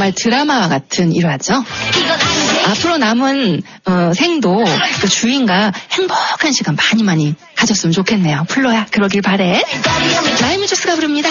정말 드라마와 같은 일화죠. 앞으로 남은 생도 그 주인과 행복한 시간 많이 가졌으면 좋겠네요. 플로야, 그러길 바래. 라이브 주스가 부릅니다.